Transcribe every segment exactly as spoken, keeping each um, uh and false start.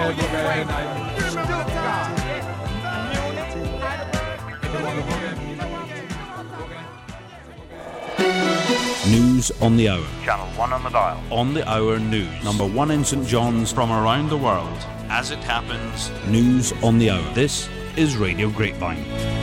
News on the hour. Channel one on the dial. On the hour news. Number one in St John's from around the world. As it happens, news on the hour. This is Radio Grapevine.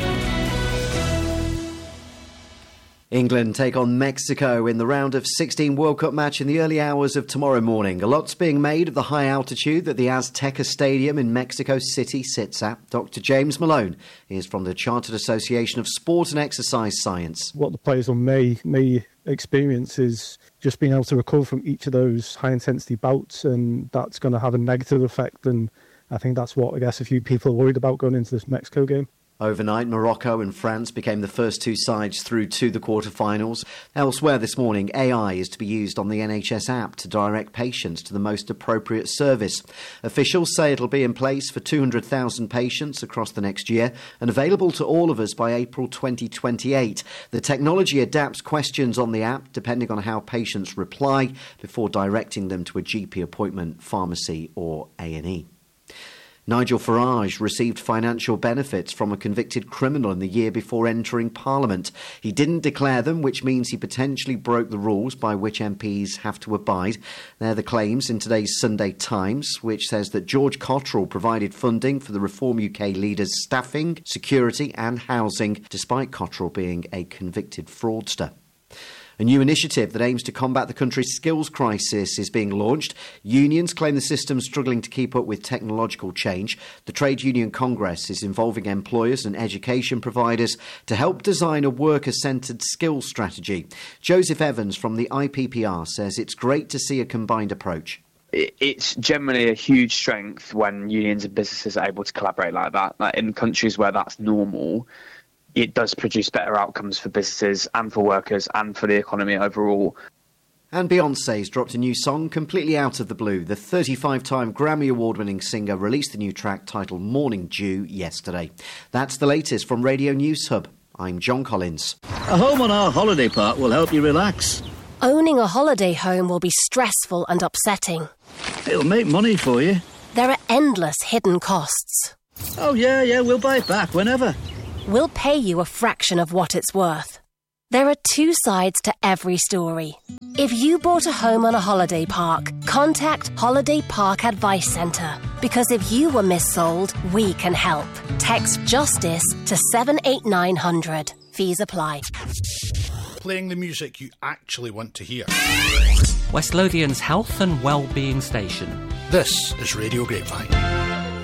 England take on Mexico in the round of sixteen World Cup match in the early hours of tomorrow morning. A lot's being made of the high altitude that the Azteca Stadium in Mexico City sits at. Doctor James Malone is from the Chartered Association of Sport and Exercise Science. What the players on may may experience is just being able to recover from each of those high intensity bouts, and that's going to have a negative effect, and I think that's what I guess a few people are worried about going into this Mexico game. Overnight, Morocco and France became the first two sides through to the quarter-finals. Elsewhere this morning, A I is to be used on the N H S app to direct patients to the most appropriate service. Officials say it'll be in place for two hundred thousand patients across the next year and available to all of us by April twenty twenty-eight. The technology adapts questions on the app depending on how patients reply before directing them to a G P appointment, pharmacy or A and E. Nigel Farage received financial benefits from a convicted criminal in the year before entering Parliament. He didn't declare them, which means he potentially broke the rules by which M Ps have to abide. They're the claims in today's Sunday Times, which says that George Cotterill provided funding for the Reform U K leader's staffing, security and housing, despite Cotterill being a convicted fraudster. A new initiative that aims to combat the country's skills crisis is being launched. Unions claim the system's struggling to keep up with technological change. The Trade Union Congress is involving employers and education providers to help design a worker-centred skills strategy. Joseph Evans from the I P P R says it's great to see a combined approach. It's generally a huge strength when unions and businesses are able to collaborate like that. Like in countries where that's normal, it does produce better outcomes for businesses and for workers and for the economy overall. And Beyoncé's dropped a new song completely out of the blue. The thirty-five-time Grammy Award-winning singer released the new track titled Morning Dew yesterday. That's the latest from Radio News Hub. I'm John Collins. A home on our holiday park will help you relax. Owning a holiday home will be stressful and upsetting. It'll make money for you. There are endless hidden costs. Oh, yeah, yeah, we'll buy it back whenever. We'll pay you a fraction of what it's worth. There are two sides to every story. If you bought a home on a holiday park, contact Holiday Park Advice Centre. Because if you were missold, we can help. Text JUSTICE to seven eight nine hundred. Fees apply. Playing the music you actually want to hear. West Lothian's health and well-being station. This is Radio Grapevine.